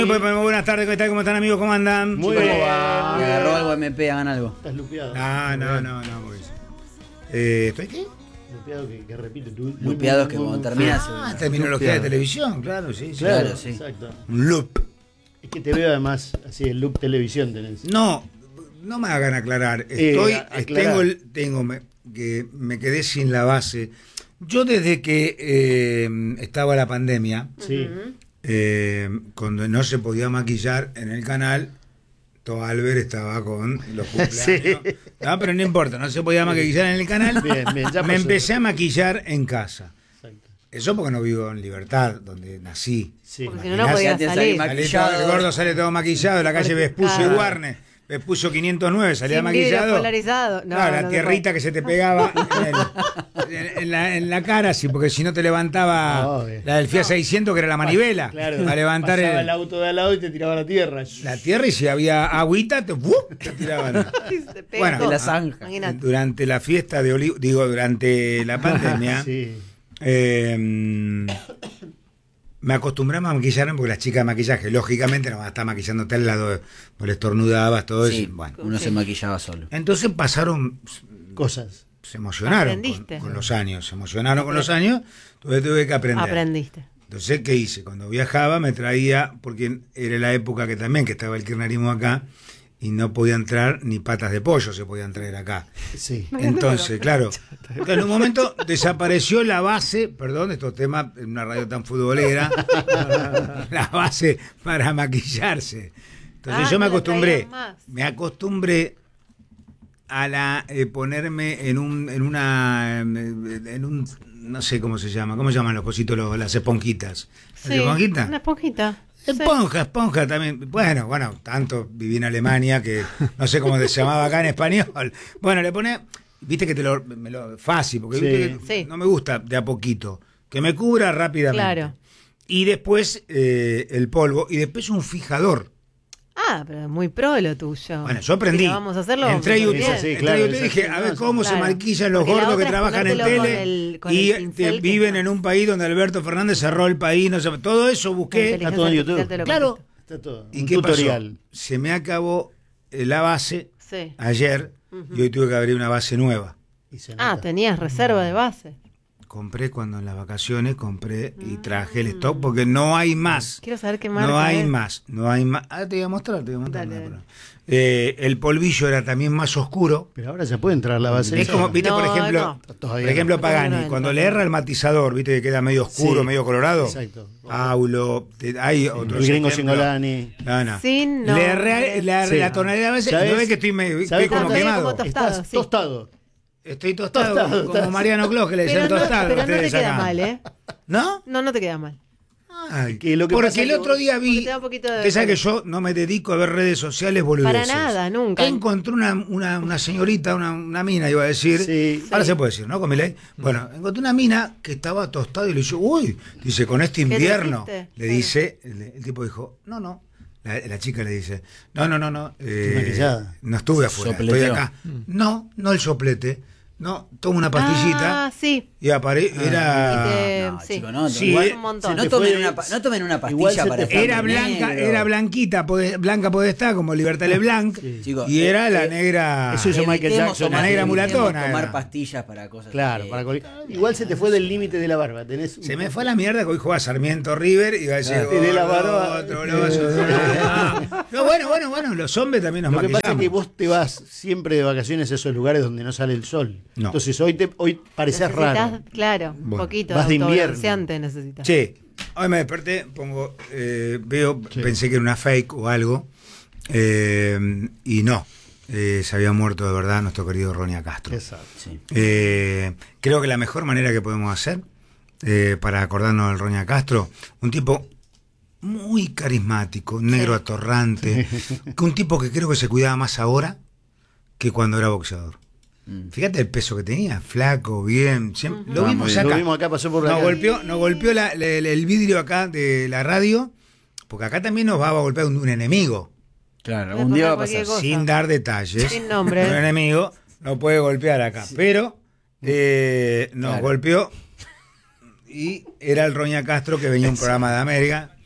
Muy buenas tardes, ¿qué tal? ¿Cómo están, amigos? ¿Cómo andan? Muy bien. Me agarró algo MP, hagan algo. Estás lupeado. No, pues. ¿Estoy qué? Lupeado que repite. Lupeado es que cuando terminas. Terminología de televisión, claro, sí. Claro, sí. Exacto. Un loop. Es que te veo además así, el loop televisión tenés. No me hagan aclarar. Que me quedé sin la base. Yo desde que estaba la pandemia, Sí. cuando no se podía maquillar en el canal, Albert estaba con los cumpleaños. Sí. No, pero no importa, no se podía maquillar en el canal. Bien, ya me pasó. empecé a maquillar en casa. Exacto. Eso porque no vivo en Libertad, donde nací. Sí. Porque si no, no podía Antes salir. salí El gordo sale todo maquillado, en la calle Vespucio y Guarne. Vespucio 509, salía Sin vidrio maquillado. polarizado. No, Claro, la no se tierrita puede. que se te pegaba en la cara, sí, porque si no te levantaba Obvio. la del Fiat 600, que era la manivela, Claro. para levantar Pasaba el auto de al lado y te tiraba a la tierra. la tierra, y si había agüita, te tiraban. Se pega Bueno, todo. de la zanja. Imagínate. Durante la fiesta de durante la pandemia, Sí. me acostumbré a maquillarme, porque las chicas de maquillaje, lógicamente, no van a estar maquillándote al lado, porque estornudabas, todo Sí, eso. Bueno. uno se maquillaba solo. Entonces pasaron, Cosas. se emocionaron Aprendiste. con los años, entonces tuve que aprender. Aprendiste. Entonces, ¿qué hice? Cuando viajaba me traía, porque era la época que estaba el kirchnerismo acá, y no podía entrar ni patas de pollo se podían traer acá. Sí. Entonces, claro, en un momento desapareció la base, perdón, estos temas en una radio tan futbolera, la base para maquillarse. Entonces yo no la traían más. me acostumbré a ponerme en un, no sé cómo se llaman los cositos, las esponjitas. ¿Las Sí, esponjitas? una esponjita. Esponja también. Bueno, tanto viví en Alemania que no sé cómo se llamaba acá en español. Bueno, le pone, viste que fácil, porque Sí. viste que Sí. no me gusta de a poquito, que me cubra rápidamente. Claro. Y después el polvo, y después un fijador. Ah, pero es muy pro lo tuyo. Bueno, yo aprendí. Si no vamos a hacerlo. Entré a vamos a YouTube, hacer Sí, bien. entré a claro, YouTube y dije, a ver cómo se Claro. maquillan los Porque la gordos que otra es trabajan en ponértelo tele con y el pincel que viven está. en un país donde Alberto Fernández cerró el país, no sé, todo eso busqué. Está todo en YouTube. Te lo Claro. contesto. Está todo. ¿Y Un qué tutorial. pasó? Se me acabó la base Sí. ayer y hoy tuve que abrir una base nueva. Y se Ah, nota. tenías reserva de base. Compré cuando en las vacaciones, y traje el stock porque no hay más. Quiero saber qué marca No hay es. más. Ah, te voy a mostrar. Dale, no, dale. pero- el polvillo era también más oscuro. Pero ahora ya puede entrar la base. Es como, viste, No, por ejemplo, no. Todavía por ejemplo no. Pagani, No, cuando no, le erra el matizador, viste que queda medio oscuro, Sí. medio colorado. Exacto. Aulo, hay otros El gringo ejemplos. Singolani. No. Sí, no. Le erré Sí. la tonalidad a veces, ¿Sabes? no ves que estoy ¿Sabes como cómo? quemado. Como tostado, Estás sí. tostado. Estoy tostado, Tostado, como estás. Mariano Clos, que le decían Pero no, tostado. pero no te ustedes queda acá. mal, ¿eh? ¿No? No te queda mal. Ay, Que lo que porque pasa el es que otro día porque vi. te da un poquito de- Usted sabe que yo no me dedico a ver redes sociales boludeces. Para nada, nunca. Encontré una señorita, una mina, iba a decir. Sí. Ahora Sí. se puede decir, ¿no? Con mi ley. Bueno, encontré una mina que estaba tostada y le dije, uy, dice, con este ¿Qué te invierno. hiciste? Le dice, el tipo dijo, no. La chica le dice, no. maquillada. No estuve afuera, Sopleteo. estoy acá. No el soplete. No, toma una pastillita Ah, sí. y era. No, sí. chico, no. Sí, igual- Es un montón. no, te tomen fue- no tomen una igual pastilla se para te fue- Era negro. blanquita, blanca podestá, como Libertad LeBlanc, Chicos, y era la negra. eso hizo Michael Evitemos Jackson, la negra evitemos mulatona tomar era. pastillas para cosas Claro, así. igual se te fue del límite de la barba. Tenés Se me fue a la mierda que hoy jugaba Sarmiento River y iba a decir, Ah, tiene la barba. otro no, bueno, los hombres también nos Lo que pasa es maquillamos. que vos te vas siempre de vacaciones a esos lugares donde no sale el sol. No. Entonces hoy pareces Necesitas, raro. claro, un Bueno, poquito vas de de invierno. autobronceante necesitas. Che, hoy me desperté, pensé que era una fake o algo, y no, se había muerto de verdad nuestro querido Ronia Castro. Exacto. Sí. Creo que la mejor manera que podemos hacer para acordarnos del Roña Castro, un tipo muy carismático, negro atorrante, que un tipo que creo que se cuidaba más ahora que cuando era boxeador. Fíjate el peso que tenía, flaco, bien, siempre, lo vimos acá. Lo vimos acá, pasó por Nos acá. golpeó el vidrio acá de la radio, porque acá también nos va a golpear un enemigo. Claro, Puede un día va a pasar pasar. cualquier cosa. Sin dar detalles. Sin nombre. Un enemigo no puede golpear acá. Pero nos Claro. golpeó y era el Roña Castro que venía a un programa de América.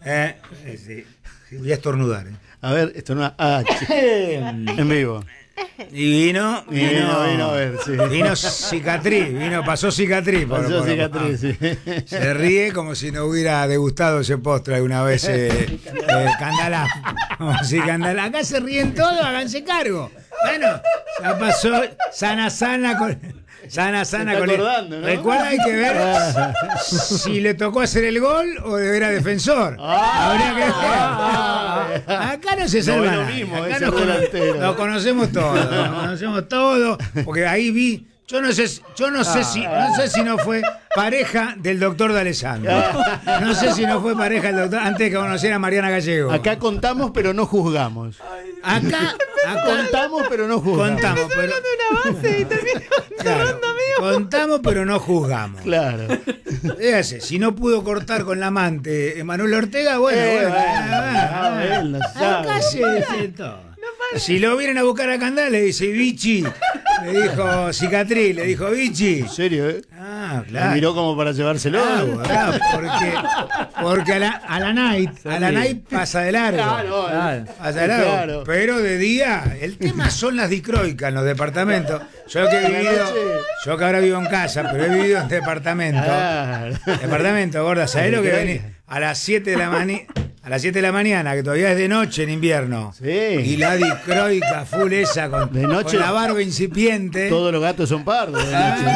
Sí. Sí, voy a estornudar. A ver, esto no en vivo. Y vino Vino, a ver, sí. Vino cicatriz, pasó cicatriz. Pasó cicatriz, sí. Se ríe como si no hubiera degustado ese postre alguna vez, Candalá. Como si Candalá. Acá se ríen todos, háganse cargo. Bueno, ya pasó sana con... Sana con acordando, ¿no? Recuerda, hay que ver si le tocó hacer el gol o de ver a defensor. Habría que ver. Acá no se salva es lo nadie. mismo, Acá es el delantero. nos conocemos todos, porque ahí vi. Yo no sé si no fue pareja del doctor de Alessandro. No sé si no fue pareja del doctor antes de que conociera a Mariana Gallego. Acá contamos, pero no juzgamos. Acá Contamos, pero no juzgamos. contamos, pero Una base y termina claro, contamos, pero no juzgamos. Claro. Fíjese, si no pudo cortar con la amante Emanuel Ortega, bueno. él no sabe. Acá se todo. Si lo vienen a buscar a Candal, le dice Vichy, le dijo cicatriz, le dijo Vichy. ¿En serio, Ah, Me claro. miró como para llevárselo. Claro, porque a la night pasa de largo. Claro. Pasa de largo. Claro. Pero de día, el tema son las dicroicas en los departamentos. Yo que ahora vivo en casa, pero he vivido en departamento. Claro. Departamento, gorda, ¿sabés lo que venís? A las 7 de la mañana. A las 7 de la mañana, que todavía es de noche en invierno. Sí. Y la dicroica full esa con, De noche, con la barba incipiente. Todos los gatos son pardos. de noche.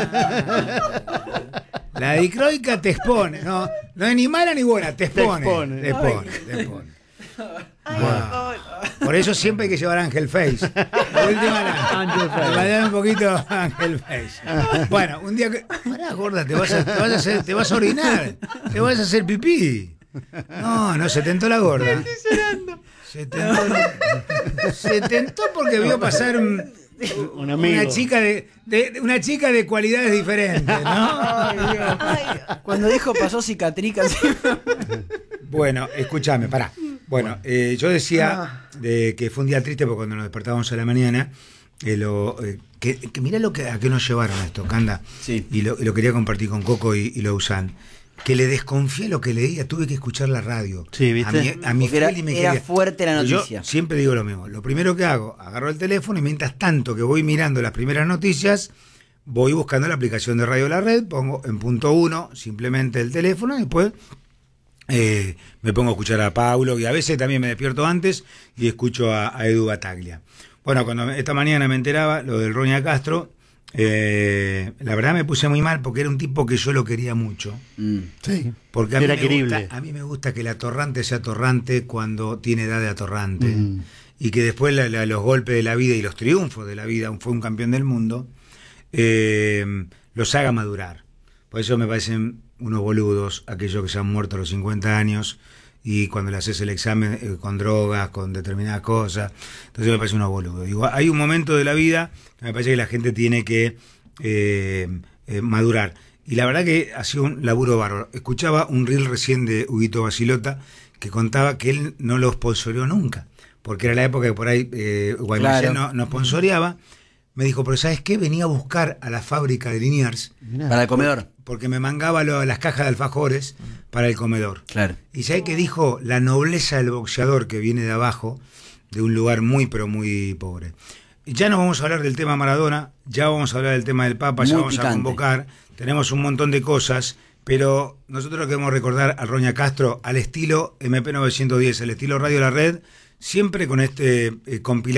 La dicroica te expone, no es ni mala ni buena, te expone. expone. Te expone. Wow. Por eso siempre hay que llevar Ángel Face. La última le dar un poquito Ángel Face. Bueno, un día que. Pará, gorda, te vas a orinar. Te vas a hacer pipí. No, se tentó la gorda. Estoy llorando. Se tentó porque vio pasar Un amigo. una chica de cualidades diferentes, ¿no? Cuando dijo pasó cicatriz casi. Bueno, escúchame, pará. Bueno, yo decía de que fue un día triste porque cuando nos despertábamos a la mañana, que mirá a qué nos llevaron esto, Canda. Sí. Y lo quería compartir con Coco y Lausanne. Que le desconfié lo que leía, tuve que escuchar la radio. Sí, ¿viste? A mi Era, Feli me era quería. fuerte la noticia. Yo siempre digo lo mismo. Lo primero que hago, agarro el teléfono y mientras tanto que voy mirando las primeras noticias, voy buscando la aplicación de Radio La Red, pongo en punto 1 simplemente el teléfono y después me pongo a escuchar a Paulo y a veces también me despierto antes y escucho a Edu Bataglia. Bueno, cuando esta mañana me enteraba lo del Roña Castro, la verdad me puse muy mal porque era un tipo que yo lo quería mucho. Sí. Porque a mí, Era querible. a mí me gusta que el atorrante sea atorrante cuando tiene edad de atorrante. Y que después los golpes de la vida y los triunfos de la vida, fue un campeón del mundo, los haga madurar. Por eso me parecen unos boludos aquellos que se han muerto a los 50 años y cuando le haces el examen con drogas, con determinadas cosas. Entonces me parece unos boludos. Digo, hay un momento de la vida que me parece que la gente tiene que madurar. Y la verdad que ha sido un laburo bárbaro. Escuchaba un reel recién de Huguito Basilota que contaba que él no lo sponsoreó nunca, porque era la época que por ahí Guaymallén no sponsoreaba. Me dijo, pero ¿sabes qué? Venía a buscar a la fábrica de Liniers Para el comedor. porque me mangaba las cajas de alfajores para el comedor. Claro. Y ¿sabes qué dijo? La nobleza del boxeador que viene de abajo, de un lugar muy, pero muy pobre. Ya no vamos a hablar del tema Maradona, ya vamos a hablar del tema del Papa, ya Muy vamos picante. a convocar, tenemos un montón de cosas, pero nosotros queremos recordar a Roña Castro al estilo MP910, al estilo Radio La Red, siempre con este compilado.